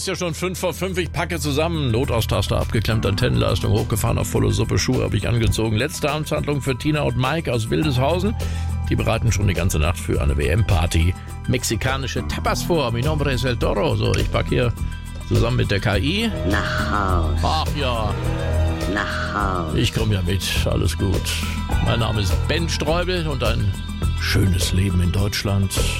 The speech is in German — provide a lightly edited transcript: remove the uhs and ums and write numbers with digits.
ist ja schon 5:05, ich packe zusammen. Notaustasser abgeklemmt, Antennenleistung hochgefahren, auf volle Suppe, Schuhe habe ich angezogen. Letzte Amtshandlung für Tina und Mike aus Wildeshausen. Die bereiten schon die ganze Nacht für eine WM-Party mexikanische Tapas vor. Mi nombre es el Toro. So, ich packe hier zusammen mit der KI. Nach Haus. Ach ja, Nach Haus. ich komme ja mit, alles gut. Mein Name ist Ben Streubel und ein schönes Leben in Deutschland